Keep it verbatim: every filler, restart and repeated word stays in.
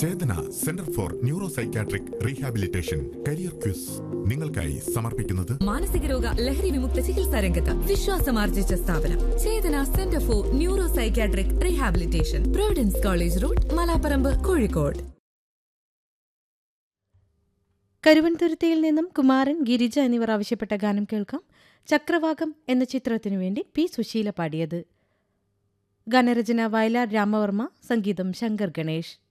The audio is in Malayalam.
Chetana centre for neuro psychiatric rehabilitation career quiz നിങ്ങൾക്കായി സമർപ്പിക്കുന്നത് മാനസിക രോഗ ലഹരി വിമുക്ത ചികിത്സാ രംഗത്ത് വിശ്വാസമാർജിച്ച സ്ഥാപനം ചേതന centre for neuro psychiatric rehabilitation, Providence college road, Malaparamba, Kozhikode. കരുവൻതുരുത്തിയിൽ നിന്നും കുമാരൻ, ഗിരിജ എന്നിവർ ആവശ്യപ്പെട്ട ഗാനം കേൾക്കാം. ചക്രവാകം എന്ന ചിത്രത്തിനു വേണ്ടി പി സുശീല പാടിയത്. ഗാനരചന വയലാർ രാമവർമ്മ, സംഗീതം ശങ്കർ ഗണേഷ്.